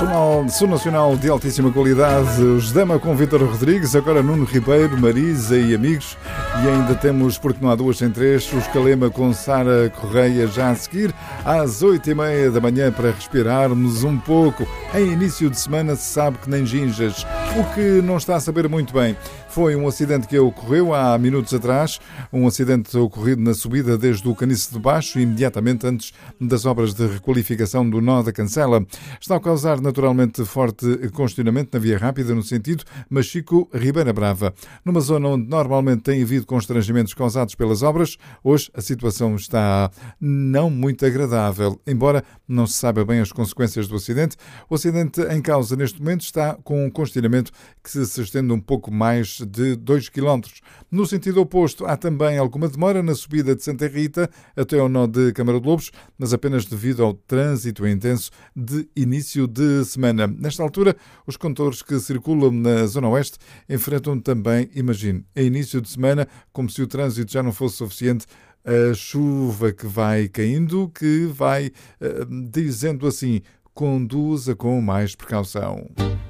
Som nacional de altíssima qualidade, os Dama com Vítor Rodrigues, agora Nuno Ribeiro, Marisa e amigos. E ainda temos, porque não há duas sem três, os Calema com Sara Correia já a seguir, às 8h30 da manhã, para respirarmos um pouco. Em início de semana se sabe que nem ginjas, o que não está a saber muito bem. Foi um acidente que ocorreu há minutos atrás, um acidente ocorrido na subida desde o Caniço de Baixo, imediatamente antes das obras de requalificação do nó da Cancela. Está a causar naturalmente forte congestionamento na via rápida no sentido Machico-Ribeira Brava. Numa zona onde normalmente tem havido constrangimentos causados pelas obras, hoje a situação está não muito agradável, embora não se saiba bem as consequências do acidente. O acidente em causa neste momento está com um congestionamento que se estende um pouco mais de 2 km. No sentido oposto, há também alguma demora na subida de Santa Rita até ao nó de Câmara de Lobos, mas apenas devido ao trânsito intenso de início de semana. Nesta altura, os condutores que circulam na Zona Oeste enfrentam também, imagine, a início de semana, como se o trânsito já não fosse suficiente, a chuva que vai caindo, que vai dizendo assim: conduza com mais precaução.